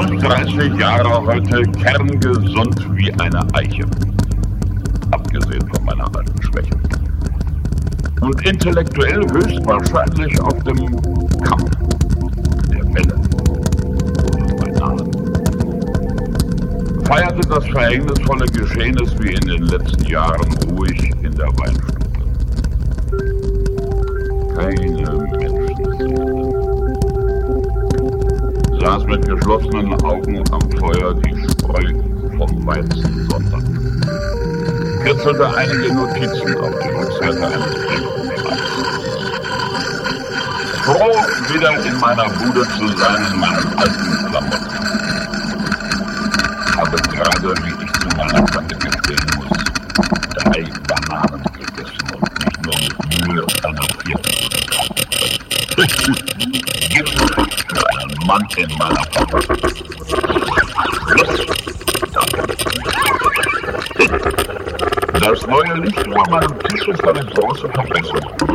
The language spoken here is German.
rund 30 Jahre heute kerngesund wie eine Eiche. Abgesehen von meiner alten Schwäche. Und intellektuell höchstwahrscheinlich auf dem Kamm der Welle. Feierte das verhängnisvolle Geschehnis wie in den letzten Jahren ruhig in der Weinstube. Keine Menschenseele. Saß mit geschlossenen Augen am Feuer die Spreu vom Weizensonntag. Kritzelte einige Notizen auf die Rückseite eines Briefumschlags. Froh, wieder in meiner Bude zu sein, in meinen alten Klamotten. Habe gerade, wie ich zu meiner Tante gestehen muss, 3 Bananen gegessen und mich nur mit Mühe einer 4. Gift für einen Mann in meiner Familie. Das neue Licht über meinem Tisch ist eine große Verbesserung.